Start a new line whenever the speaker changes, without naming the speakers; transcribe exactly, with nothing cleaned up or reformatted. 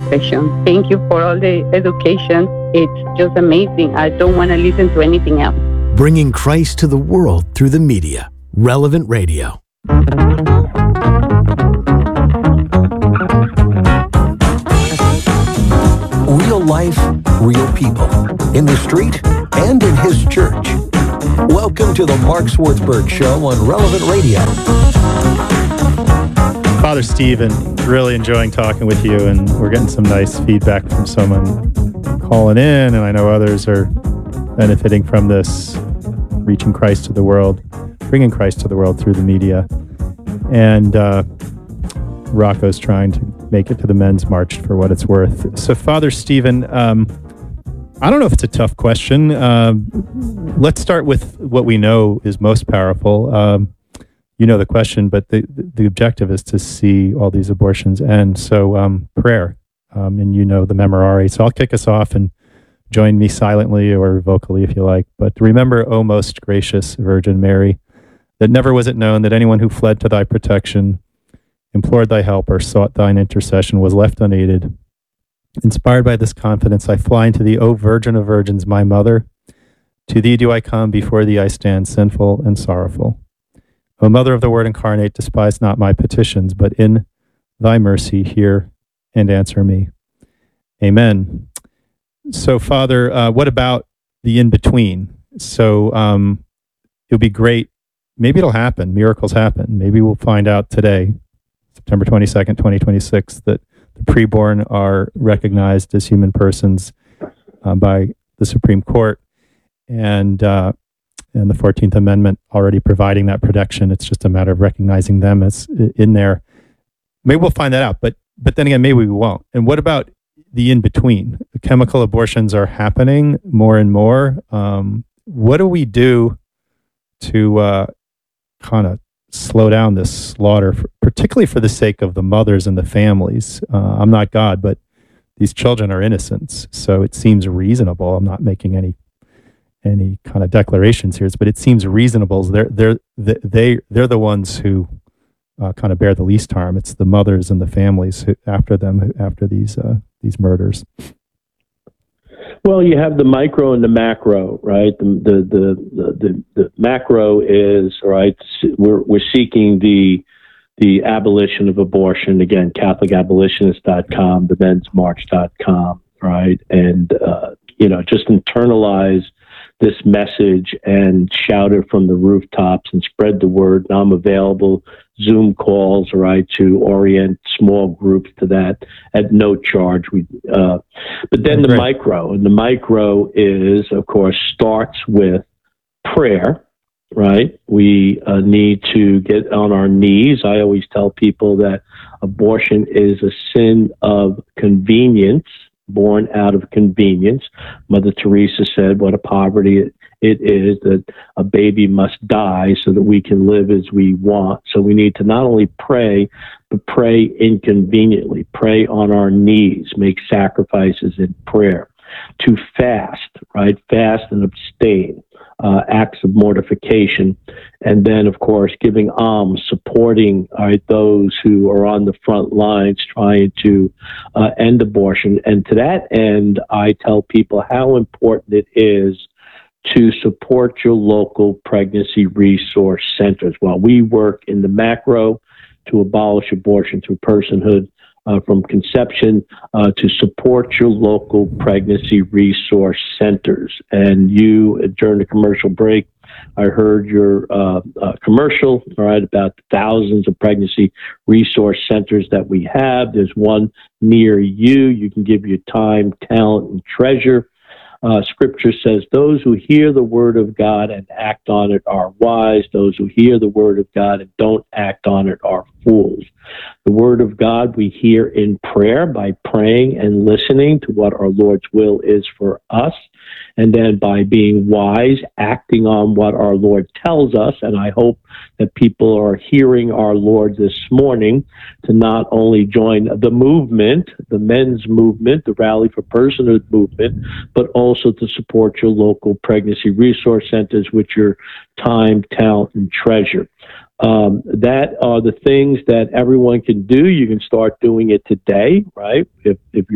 profession. Thank you for all the education. It's just amazing. I don't want to listen to anything else.
Bringing Christ to the world through the media. Relevant Radio.
Real life, real people. In the street and in his church. Welcome to the Mark Swartzberg Show on Relevant Radio.
Father Stephen, really enjoying talking with you, and we're getting some nice feedback from someone calling in, and I know others are benefiting from this, reaching Christ to the world, bringing Christ to the world through the media. And uh, Rocco's trying to make it to the Men's March for what it's worth. So, Father Stephen, um, I don't know if it's a tough question. Uh, let's start with what we know is most powerful. Um, you know the question, but the, the objective is to see all these abortions end. So um, prayer, um, and you know the Memorare. So I'll kick us off, and join me silently or vocally if you like. But remember, O most gracious Virgin Mary, that never was it known that anyone who fled to thy protection, implored thy help, or sought thine intercession was left unaided. Inspired by this confidence, I fly into thee, O Virgin of Virgins, my mother. To thee do I come, before thee I stand, sinful and sorrowful. O Mother of the Word incarnate, despise not my petitions, but in thy mercy hear and answer me. Amen. So, Father, uh, what about the in-between? So um, it would be great. Maybe it'll happen. Miracles happen. Maybe we'll find out today, September twenty-second, twenty twenty-six, that the preborn are recognized as human persons uh, by the Supreme Court. And uh, and the fourteenth Amendment already providing that protection. It's just a matter of recognizing them as in there. Maybe we'll find that out, but but then again, maybe we won't. And what about the in-between? The chemical abortions are happening more and more. Um, what do we do to uh, kind of slow down this slaughter, for, particularly for the sake of the mothers and the families? Uh, I'm not God, but these children are innocents, so it seems reasonable. I'm not making any any kind of declarations here, but it seems reasonable. They're they're they they're the ones who uh, kind of bear the least harm. It's the mothers and the families who, after them, who, after these uh, these murders.
Well, you have the micro and the macro, right? The the the the, the, the macro is right. We're we're seeking the the abolition of abortion. Again, Catholic Abolitionist dot com, the Men's March dot com, right? And uh, you know, just internalize this message and shout it from the rooftops and spread the word. Now I'm available, Zoom calls, right, to orient small groups to that at no charge. We, uh, but then the
Right.
micro, and the micro is, of course, starts with prayer, right? We uh, need to get on our knees. I always tell people that abortion is a sin of convenience, born out of convenience. Mother Teresa said, what a poverty it, it is that a baby must die so that we can live as we want. So we need to not only pray, but pray inconveniently, pray on our knees, make sacrifices in prayer, to fast, right? Fast and abstain, uh, acts of mortification. And then, of course, giving alms, supporting right, those who are on the front lines trying to uh, end abortion. And to that end, I tell people how important it is to support your local pregnancy resource centers. While we work in the macro to abolish abortion through personhood, Uh, from conception, uh, to support your local pregnancy resource centers. And you, uh, during the commercial break, I heard your uh, uh, commercial, all right, about the thousands of pregnancy resource centers that we have. There's one near you. You can give your time, talent, and treasure. Uh, scripture says, those who hear the word of God and act on it are wise. Those who hear the word of God and don't act on it are fools. The word of God we hear in prayer by praying and listening to what our Lord's will is for us. And then by being wise, acting on what our Lord tells us. And I hope that people are hearing our Lord this morning to not only join the movement, the men's movement, the Rally for Personhood movement, but also to support your local pregnancy resource centers with your time, talent, and treasure. Um, that are the things that everyone can do. You can start doing it today, right? If, if you're